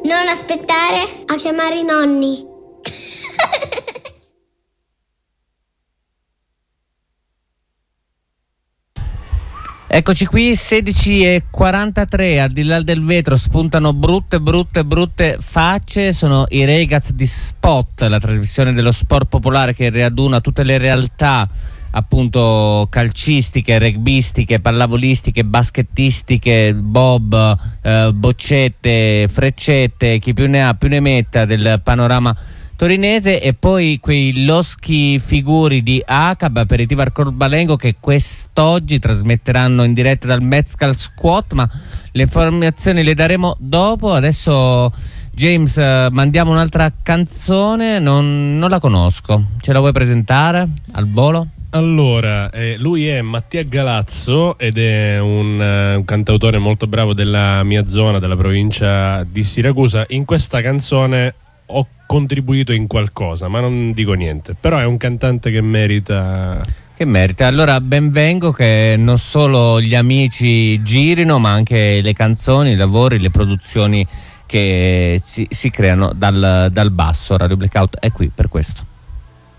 Non aspettare a chiamare i nonni. Eccoci qui, 16:43, al di là del vetro spuntano brutte facce. Sono i Ragazzi di Spot, la trasmissione dello sport popolare che riaduna tutte le realtà appunto calcistiche, rugbyistiche, pallavolistiche, baskettistiche, bob, boccette, freccette, chi più ne ha più ne metta del panorama torinese, e poi quei loschi figuri di ACAB, Aperitivo Arcobalengo, che quest'oggi trasmetteranno in diretta dal Mezcal Squat, ma le informazioni le daremo dopo. Adesso James, mandiamo un'altra canzone, non la conosco, ce la vuoi presentare al volo? Allora, lui è Mattia Galazzo ed è un cantautore molto bravo della mia zona, della provincia di Siracusa. In questa canzone ho contribuito in qualcosa, ma non dico niente, però è un cantante che merita. Allora benvengo che non solo gli amici girino, ma anche le canzoni, i lavori, le produzioni che si creano dal basso. Radio Blackout è qui per questo.